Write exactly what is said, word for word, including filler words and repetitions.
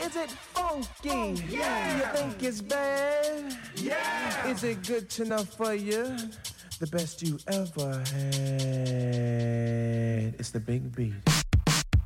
Is it funky? Oh, yeah. You think it's bad? Yeah. Is it good enough for you? The best you ever had. It's the big beat.